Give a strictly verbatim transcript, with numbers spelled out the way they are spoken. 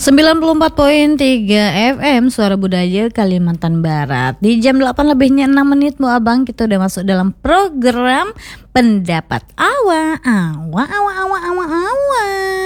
sembilan puluh empat koma tiga F M Suara Budaya Kalimantan Barat. Di jam delapan lebihnya enam menit Bu Abang, kita udah masuk dalam program Pendapat Awa Awa Awa Awa Awa